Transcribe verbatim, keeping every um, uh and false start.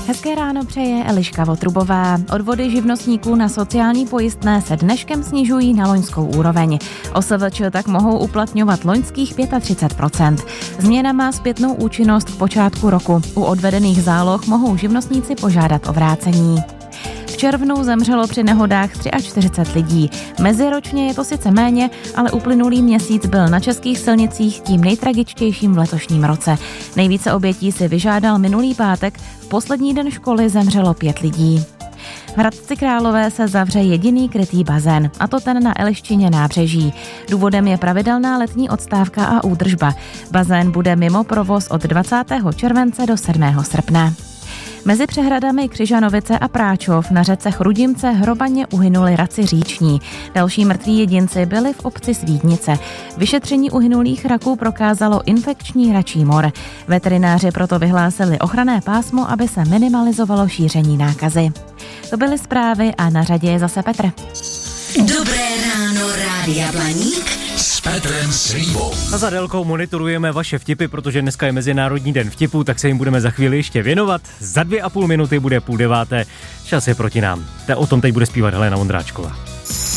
Hezké ráno přeje Eliška Votrubová. Odvody živnostníků na sociální pojistné se dneškem snižují na loňskou úroveň. O S V Č tak mohou uplatňovat loňských třicet pět procent. Změna má zpětnou účinnost v počátku roku. U odvedených záloh mohou živnostníci požádat o vrácení. V červnu zemřelo při nehodách čtyřicet tři lidí. Meziročně je to sice méně, ale uplynulý měsíc byl na českých silnicích tím nejtragičtějším v letošním roce. Nejvíce obětí si vyžádal minulý pátek, v poslední den školy zemřelo pět lidí. V Hradci Králové se zavře jediný krytý bazén, a to ten na Eliščině nábřeží. Důvodem je pravidelná letní odstávka a údržba. Bazén bude mimo provoz od dvacátého července do sedmého srpna. Mezi přehradami Křižanovice a Práčov na řece Chrudimce hrobaně uhynuli raci říční. Další mrtví jedinci byli v obci Svídnice. Vyšetření uhynulých raků prokázalo infekční račí mor. Veterináři proto vyhlásili ochranné pásmo, aby se minimalizovalo šíření nákazy. To byly zprávy a na řadě je zase Petr. Dobré ráno, Rádia Blaník s Petrem Slívou. A za délkou monitorujeme vaše vtipy, protože dneska je Mezinárodní den vtipů, tak se jim budeme za chvíli ještě věnovat. Za dvě a půl minuty bude půl deváté. Čas je proti nám. O tom teď bude zpívat Helena Vondráčková.